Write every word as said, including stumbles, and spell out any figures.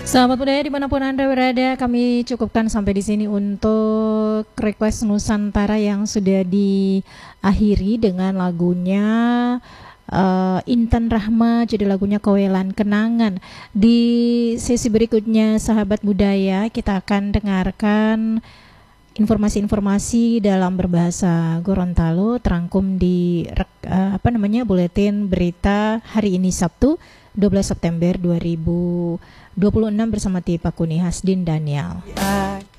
Sahabat budaya dimanapun Anda berada, kami cukupkan sampai di sini untuk request Nusantara yang sudah diakhiri dengan lagunya uh, Intan Rahma, jadi lagunya Kawelan Kenangan. Di sesi berikutnya sahabat budaya kita akan dengarkan informasi-informasi dalam berbahasa Gorontalo terangkum di uh, apa namanya buletin berita hari ini Sabtu dua belas September dua ribu dua puluh enam bersama Tipa Kuni Hasdin Daniel. Uh,